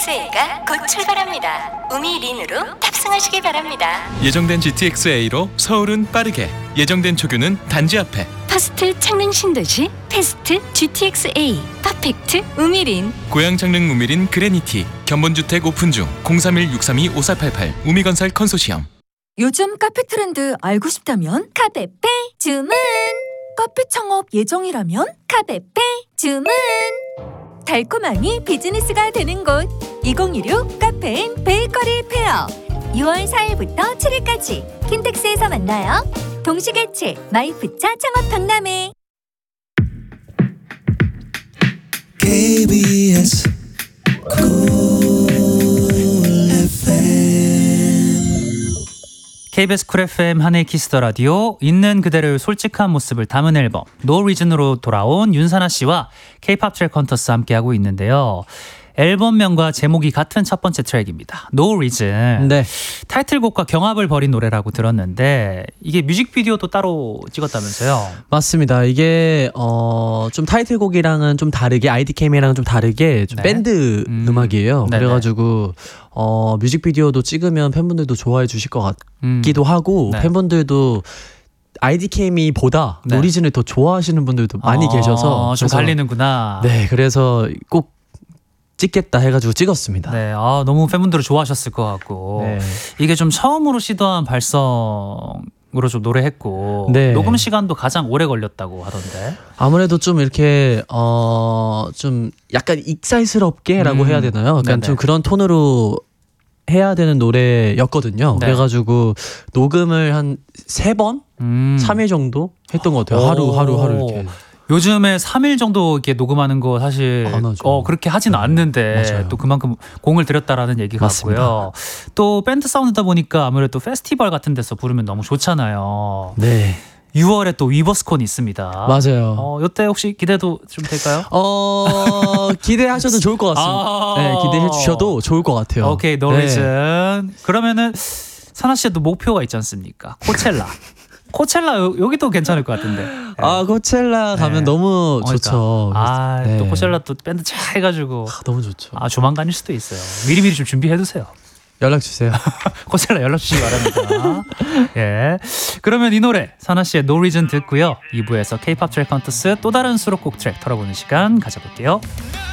GTX-A가 곧 출발합니다. 우미린으로 탑승하시기 바랍니다. 예정된 GTX-A로 서울은 빠르게, 예정된 초교는 단지 앞에. 퍼스트 창릉 신도시 패스트 GTX-A 퍼펙트 우미린. 고양 창릉 우미린 그레니티 견본주택 오픈 중. 031-632-5488 우미건설 컨소시엄. 요즘 카페 트렌드 알고 싶다면 카페페 주문. 카페 창업 예정이라면 카페페 주문. 달콤함이 비즈니스가 되는 곳 2016 카페인 베이커리 페어 6월 4일부터 7일까지 킨텍스에서 만나요. 동시개최 마이프차 창업 박람회. KBS KBS 쿨 FM 한해 키스더 라디오 있는 그대로의 솔직한 모습을 담은 앨범 No Reason으로 돌아온 윤사나 씨와 K-팝 트랙 헌터스 함께하고 있는데요. 앨범명과 제목이 같은 첫 번째 트랙입니다. No Reason. 네. 타이틀곡과 경합을 벌인 노래라고 들었는데 이게 뮤직비디오도 따로 찍었다면서요? 맞습니다. 이게 좀 타이틀곡이랑은 좀 다르게 IDK이랑은 좀 다르게 좀 네. 밴드 음악이에요. 네네. 그래가지고 뮤직비디오도 찍으면 팬분들도 좋아해 주실 것 같기도 하고 네. 팬분들도 IDK보다 네. 노리진을 더 좋아하시는 분들도 많이 계셔서 좀 그래서 갈리는구나. 네, 그래서 꼭 찍겠다 해가지고 찍었습니다. 네, 너무 팬분들이 좋아하셨을 것 같고 네. 이게 좀 처음으로 시도한 발성으로 좀 노래했고 네. 녹음 시간도 가장 오래 걸렸다고 하던데. 아무래도 좀 이렇게 좀 약간 익살스럽게라고 해야 되나요? 약간 네네. 좀 그런 톤으로 해야 되는 노래였거든요. 네. 그래가지고 녹음을 한 3번? 3일 정도 했던 것 같아요. 하루 이렇게. 요즘에 3일 정도 이렇게 녹음하는 거 사실 안 하죠. 그렇게 하진 않는데 맞아요. 또 그만큼 공을 들였다라는 얘기 맞습니다. 같고요. 또 밴드 사운드다 보니까 아무래도 페스티벌 같은 데서 부르면 너무 좋잖아요. 네, 6월에 또 위버스콘이 있습니다. 맞아요. 이때 혹시 기대도 좀 될까요? 기대하셔도 좋을 것 같습니다. 네, 기대해 주셔도 좋을 것 같아요. 오케이, No 네. Reason. 그러면은 사나 씨도 목표가 있지 않습니까? 코첼라 여기도 괜찮을 것 같은데. 코첼라 가면 네. 너무 그러니까. 좋죠. 또 네. 코첼라 또 밴드 잘 해가지고 너무 좋죠. 조만간일 수도 있어요. 미리미리 좀 준비해두세요. 연락 주세요. 코첼라 연락 주시기 바랍니다. 예. 그러면 이 노래 사나 씨의 No Reason 듣고요. 2부에서 K-팝 트랙 컨테스트 또 다른 수록곡 트랙 털어보는 시간 가져볼게요.